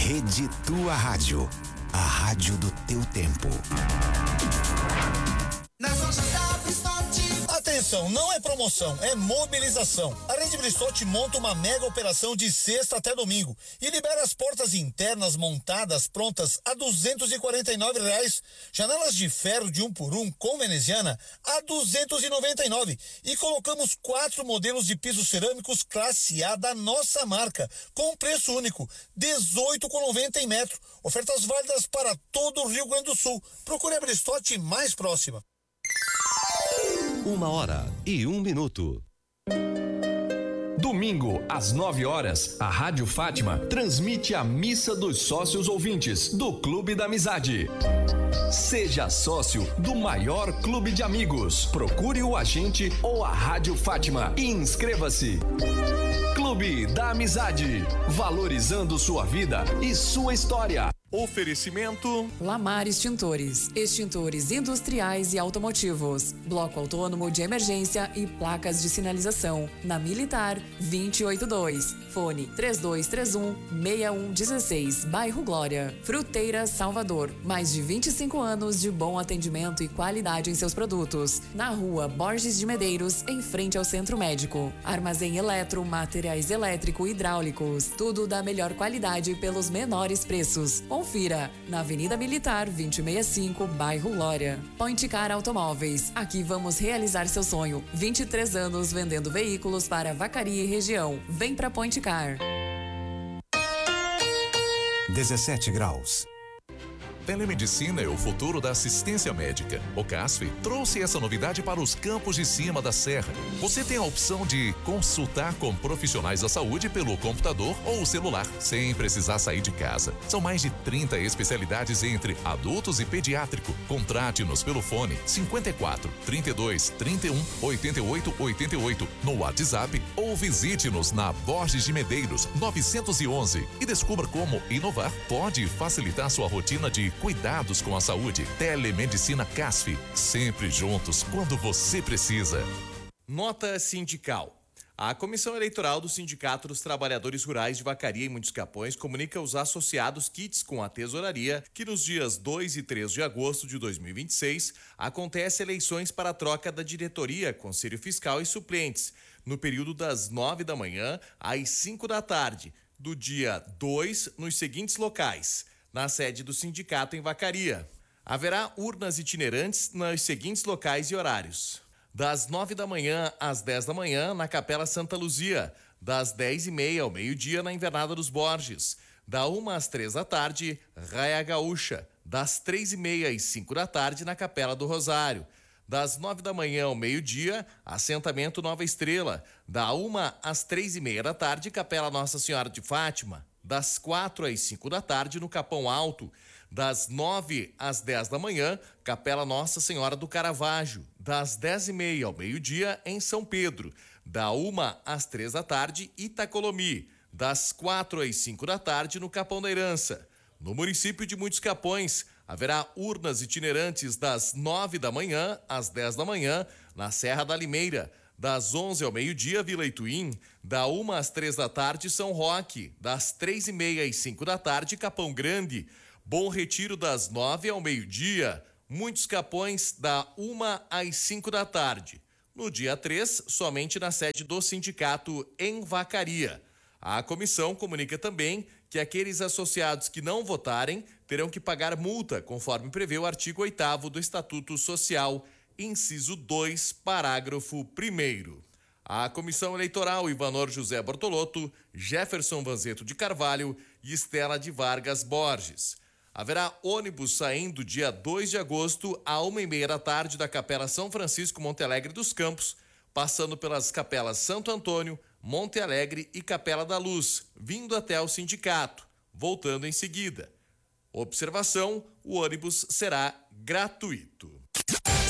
Rede Tua Rádio, a rádio do teu tempo. Nas lojas da Bristote. Atenção, não é promoção, é mobilização. A Rede Bristote monta uma mega operação de sexta até domingo e libera as portas internas montadas prontas a R$249. Janelas de ferro de 1 por 1 com veneziana a R$299. E colocamos 4 modelos de pisos cerâmicos classe A da nossa marca, com preço único, R$18,90 em metro. Ofertas válidas para todo o Rio Grande do Sul. Procure a Bristote mais próxima. 1h01. Domingo, às 9h, a Rádio Fátima transmite a Missa dos Sócios Ouvintes do Clube da Amizade. Seja sócio do maior clube de amigos. Procure o agente ou a Rádio Fátima e inscreva-se. Clube da Amizade, valorizando sua vida e sua história. Oferecimento Lamar Extintores, extintores industriais e automotivos, bloco autônomo de emergência e placas de sinalização, na Militar 282, fone 3231-6116, bairro Glória. Fruteira Salvador, mais de 25 anos de bom atendimento e qualidade em seus produtos, na rua Borges de Medeiros, em frente ao Centro Médico. Armazém eletro, materiais elétrico e hidráulicos, tudo da melhor qualidade pelos menores preços. Confira, na Avenida Militar 265, bairro Glória. Point Car Automóveis, aqui vamos realizar seu sonho. 23 anos vendendo veículos para Vacaria e região. Vem pra Point Car. 17 graus. Telemedicina é o futuro da assistência médica. O CASF trouxe essa novidade para os campos de cima da serra. Você tem a opção de consultar com profissionais da saúde pelo computador ou celular, sem precisar sair de casa. São mais de 30 especialidades entre adultos e pediátrico. Contrate-nos pelo fone 54 32 31 88 88 no WhatsApp ou visite-nos na Borges de Medeiros 911 e descubra como inovar pode facilitar sua rotina de cuidados com a saúde. Telemedicina CASF, sempre juntos quando você precisa. Nota sindical. A Comissão Eleitoral do Sindicato dos Trabalhadores Rurais de Vacaria e Muitos Capões comunica aos associados kits com a tesouraria que nos dias 2 e 3 de agosto de 2026 acontece eleições para a troca da diretoria, conselho fiscal e suplentes, no período das 9 da manhã às 5 da tarde, do dia 2 nos seguintes locais: na sede do sindicato em Vacaria. Haverá urnas itinerantes nos seguintes locais e horários: das 9 da manhã às 10 da manhã na Capela Santa Luzia, das 10h30 ao meio-dia na Invernada dos Borges, da 1 às 3 da tarde, Raia Gaúcha, das 3h30 às 5 da tarde na Capela do Rosário, das 9 da manhã ao meio-dia, assentamento Nova Estrela, da 1 às 3h30 da tarde, Capela Nossa Senhora de Fátima, das 4 às 5 da tarde no Capão Alto, das 9 às 10 da manhã, Capela Nossa Senhora do Caravaggio, das 10h30 ao meio-dia em São Pedro, da 1 às 3 da tarde, Itacolomi, das 4 às 5 da tarde no Capão da Herança. No município de Muitos Capões, haverá urnas itinerantes das 9 da manhã às 10 da manhã na Serra da Limeira, das 11 ao meio-dia, Vila Ituim, da 1 às 3 da tarde, São Roque, das 3h30 às 5 da tarde, Capão Grande, Bom Retiro das 9 ao meio-dia, Muitos Capões, da 1 às 5 da tarde. No dia 3, somente na sede do sindicato em Vacaria. A comissão comunica também que aqueles associados que não votarem terão que pagar multa, conforme prevê o artigo 8º do Estatuto Social, inciso 2, parágrafo 1º. A Comissão Eleitoral Ivanor José Bortolotto, Jefferson Vanzeto de Carvalho e Estela de Vargas Borges. Haverá ônibus saindo dia 2 de agosto à 1h30 da tarde da Capela São Francisco Monte Alegre dos Campos, passando pelas capelas Santo Antônio, Monte Alegre e Capela da Luz, vindo até o sindicato, voltando em seguida. Observação: o ônibus será gratuito.